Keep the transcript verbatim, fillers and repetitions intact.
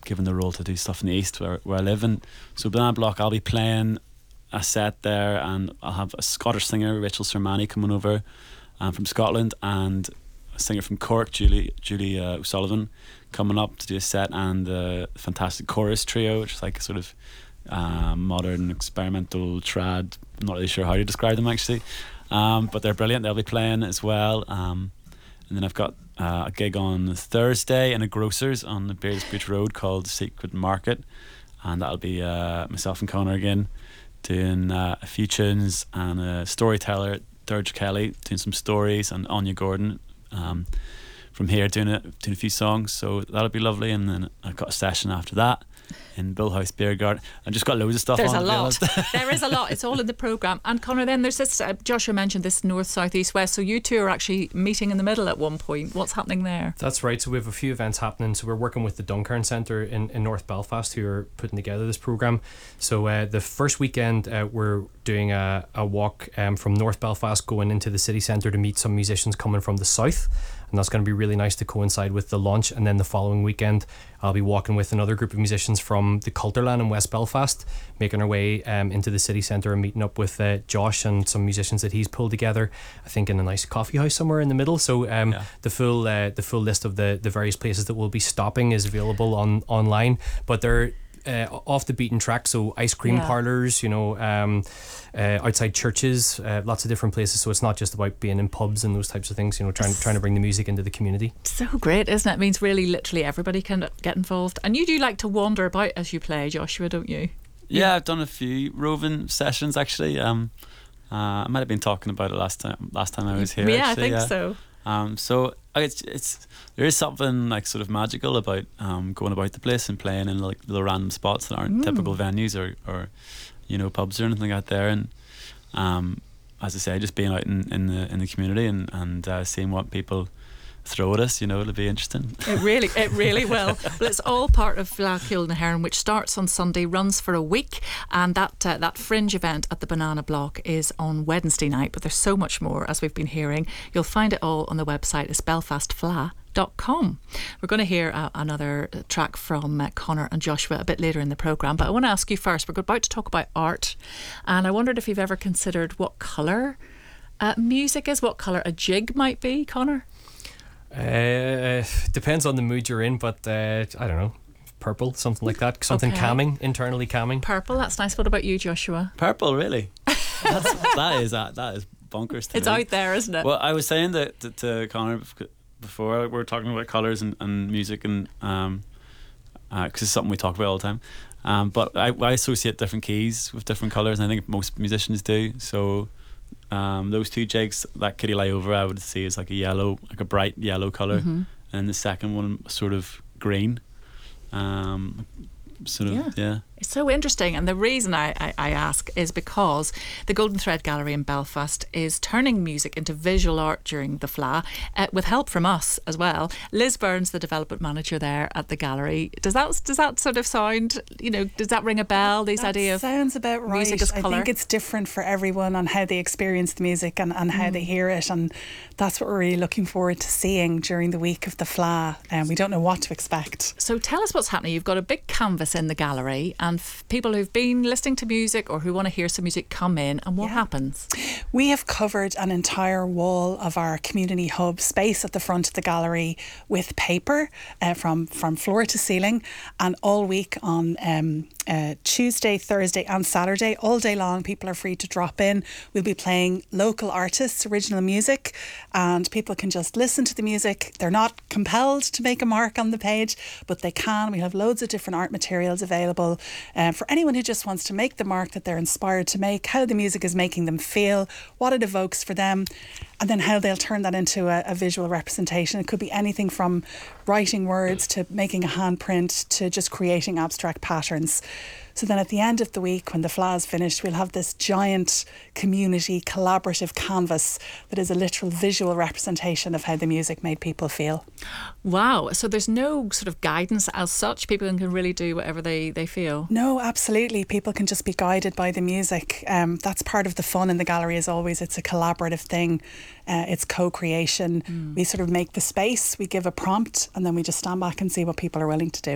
given the role to do stuff in the east where, where I live. And so Banana Block, I'll be playing a set there, and I'll have a Scottish singer, Rachel Sermani, coming over um, from Scotland, and a singer from Cork, Julie Julie uh, O'Sullivan, coming up to do a set, and a fantastic chorus trio, which is like a sort of uh, modern experimental trad. I'm not really sure how to describe them actually, um, but they're brilliant. They'll be playing as well. Um, and then I've got uh, a gig on Thursday in a grocer's on the Beards Beach Road called Secret Market, and that'll be uh, myself and Connor again doing uh, a few tunes, and a storyteller, Dirge Kelly, doing some stories, and Anya Gordon um, from here doing a, doing a few songs. So that'll be lovely. And then I've got a session after that in Bullhouse Beer Garden. I just got loads of stuff there's on. There's a lot. There is a lot. It's all in the programme. And Conor, then there's this, uh, Joshua mentioned this north, south, east, west. So you two are actually meeting in the middle at one point. What's happening there? That's right. So we have a few events happening. So we're working with the Duncairn Centre in, in North Belfast, who are putting together this programme. So uh, the first weekend uh, we're doing a, a walk um, from North Belfast going into the city centre to meet some musicians coming from the south. And that's going to be really nice to coincide with the launch. And then the following weekend I'll be walking with another group of musicians from the Culterland in West Belfast, making our way um, into the city centre and meeting up with uh, Josh and some musicians that he's pulled together, I think in a nice coffee house somewhere in the middle. So um, yeah. the full uh, the full list of the, the various places that we'll be stopping is available on online, but they're Uh, off the beaten track, so ice cream yeah. parlours, you know, um, uh, outside churches, uh, lots of different places. So it's not just about being in pubs and those types of things, you know, trying trying to bring the music into the community. So great, isn't it? It means really literally everybody can get involved. And you do like to wander about as you play, Joshua, don't you? Yeah, I've done a few roving sessions actually. Um, uh, I might have been talking about it last time last time I was here. Yeah, actually, I think yeah. so. Um, so it's it's there is something like sort of magical about um, going about the place and playing in like little random spots that aren't mm. typical venues or, or you know pubs or anything like that there. And um, as I say, just being out in, in the in the community and and uh, seeing what people throw at us, you know, it'll be interesting. It really, it really will. Well, it's all part of Fleadh Cheoil na hÉireann, which starts on Sunday, runs for a week, and that uh, that fringe event at the Banana Block is on Wednesday night. But there's so much more, as we've been hearing. You'll find it all on the website. It's belfast fleadh dot com. We're going to hear uh, another track from uh, Conor and Joshua a bit later in the programme, but I want to ask you first, we're about to talk about art, and I wondered if you've ever considered what colour uh, music is, what colour a jig might be, Conor? Uh, depends on the mood you're in, but uh, I don't know, purple, something like that, something okay. calming, internally calming. Purple, that's nice. What about you, Joshua? Purple, really? That's, that is that, that is bonkers to It's me. out there, isn't it? Well, I was saying that to, to Conor before, we were talking about colours and, and music, and um, because uh, it's something we talk about all the time. Um, but I, I associate different keys with different colours, and I think most musicians do. So. Um, those two jigs, that Kitty Lie Over, I would see is like a yellow, like a bright yellow colour, mm-hmm. and the second one sort of green, um, sort of yeah. yeah. It's so interesting, and the reason I, I, I ask is because the Golden Thread Gallery in Belfast is turning music into visual art during the Fleadh, uh, with help from us as well. Liz Burns, the development manager there at the gallery. Does that does that sort of sound, you know, does that ring a bell, this that idea of sounds about right. music as colour? I think it's different for everyone on how they experience the music and, and how mm. they hear it, and that's what we're really looking forward to seeing during the week of the Fleadh, and we don't know what to expect. So tell us what's happening. You've got a big canvas in the gallery, and And f- people who've been listening to music or who want to hear some music come in, and what yeah. happens? We have covered an entire wall of our community hub space at the front of the gallery with paper uh, from, from floor to ceiling, and all week on um, uh, Tuesday, Thursday and Saturday, all day long, people are free to drop in. We'll be playing local artists' original music, and people can just listen to the music. They're not compelled to make a mark on the page, but they can. We have loads of different art materials available. Um, for anyone who just wants to make the mark that they're inspired to make, how the music is making them feel, what it evokes for them, and then how they'll turn that into a, a visual representation. It could be anything from writing words to making a handprint to just creating abstract patterns. So then at the end of the week, when the Fleadh is finished, we'll have this giant community collaborative canvas that is a literal visual representation of how the music made people feel. Wow. So there's no sort of guidance as such. People can really do whatever they, they feel. No, absolutely. People can just be guided by the music. Um, that's part of the fun in the gallery as always. It's a collaborative thing. Uh, it's co-creation. Mm. We sort of make the space, we give a prompt, and then we just stand back and see what people are willing to do.